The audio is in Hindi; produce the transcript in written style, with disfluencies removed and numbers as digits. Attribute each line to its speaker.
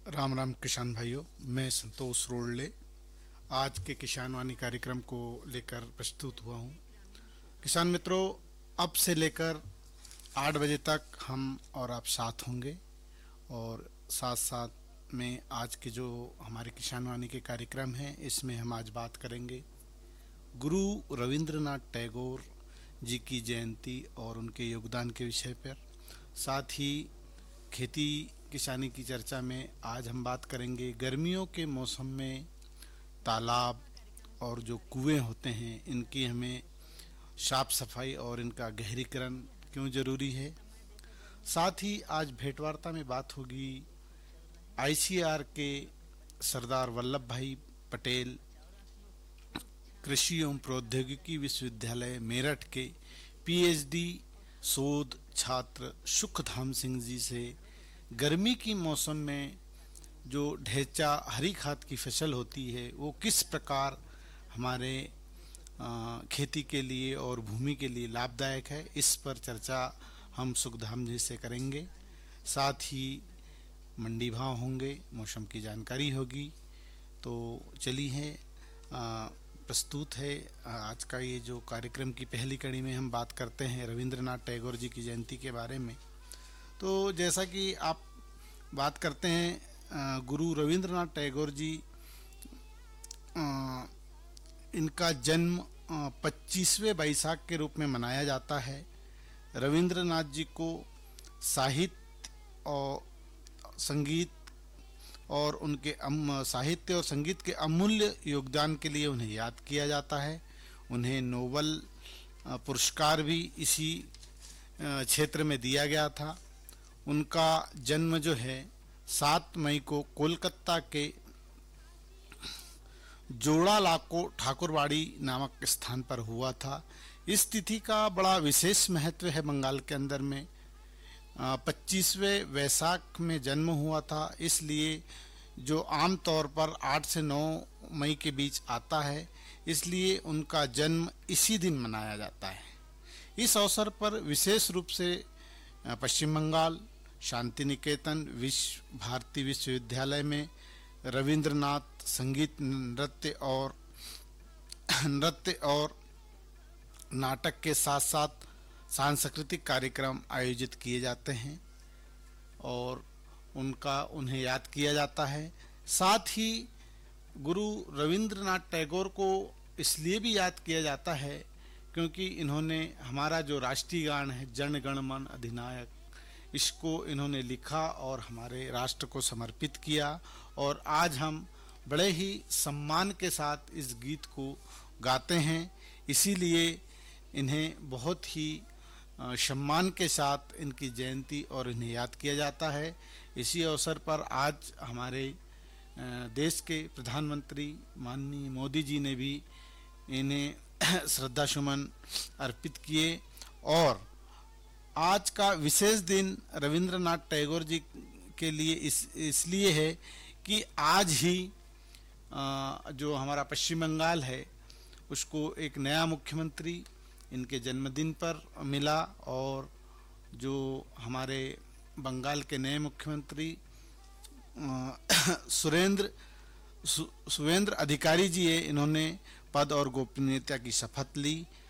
Speaker 1: राम राम किसान भाइयों, मैं संतोष रोड़ले आज के किसान वाणी कार्यक्रम को लेकर प्रस्तुत हुआ हूँ। किसान मित्रों, अब से लेकर 8 बजे तक हम और आप साथ होंगे और साथ साथ में आज के जो हमारे किसान वाणी के कार्यक्रम हैं इसमें हम आज बात करेंगे गुरु रविंद्रनाथ टैगोर जी की जयंती और उनके योगदान के विषय पर। साथ ही खेती किसानी की चर्चा में आज हम बात करेंगे गर्मियों के मौसम में तालाब और जो कुएं होते हैं इनकी हमें साफ सफाई और इनका गहरीकरण क्यों ज़रूरी है। साथ ही आज भेंटवार्ता में बात होगी आईसीआर के सरदार वल्लभ भाई पटेल कृषि एवं प्रौद्योगिकी विश्वविद्यालय मेरठ के पीएचडी शोध छात्र सुखधाम सिंह जी से गर्मी की मौसम में जो ढेंचा हरी खाद की फसल होती है वो किस प्रकार हमारे खेती के लिए और भूमि के लिए लाभदायक है, इस पर चर्चा हम सुखधाम जी से करेंगे। साथ ही मंडी भाव होंगे, मौसम की जानकारी होगी। तो चलिए प्रस्तुत है आज का ये जो कार्यक्रम की पहली कड़ी में हम बात करते हैं रविंद्रनाथ टैगोर जी की जयंती के बारे में। तो जैसा कि आप बात करते हैं गुरु रविंद्रनाथ टैगोर जी, इनका जन्म 25वें बैसाख के रूप में मनाया जाता है। रविंद्रनाथ जी को साहित्य और संगीत और उनके साहित्य और संगीत के अमूल्य योगदान के लिए उन्हें याद किया जाता है। उन्हें नोबल पुरस्कार भी इसी क्षेत्र में दिया गया था। उनका जन्म जो है 7 मई को कोलकाता के जोड़ा लाको ठाकुरवाड़ी नामक स्थान पर हुआ था। इस तिथि का बड़ा विशेष महत्व है बंगाल के अंदर में। 25वें वैशाख में जन्म हुआ था, इसलिए जो आम तौर पर 8 से 9 मई के बीच आता है, इसलिए उनका जन्म इसी दिन मनाया जाता है। इस अवसर पर विशेष रूप से पश्चिम बंगाल शांति निकेतन विश्व भारती विश्वविद्यालय में रविंद्रनाथ संगीत नृत्य और नाटक के साथ साथ सांस्कृतिक कार्यक्रम आयोजित किए जाते हैं और उन्हें याद किया जाता है। साथ ही गुरु रविंद्रनाथ टैगोर को इसलिए भी याद किया जाता है क्योंकि इन्होंने हमारा जो राष्ट्रीय गान है जन गण मन अधिनायक, इसको इन्होंने लिखा और हमारे राष्ट्र को समर्पित किया और आज हम बड़े ही सम्मान के साथ इस गीत को गाते हैं। इसीलिए इन्हें बहुत ही सम्मान के साथ इनकी जयंती और इन्हें याद किया जाता है। इसी अवसर पर आज हमारे देश के प्रधानमंत्री माननीय मोदी जी ने भी इन्हें श्रद्धा सुमन अर्पित किए और आज का विशेष दिन रविंद्रनाथ टैगोर जी के लिए इसलिए है कि आज ही जो हमारा पश्चिम बंगाल है उसको एक नया मुख्यमंत्री इनके जन्मदिन पर मिला और जो हमारे बंगाल के नए मुख्यमंत्री सुरेंद्र अधिकारी जी है, इन्होंने पद और गोपनीयता की शपथ ली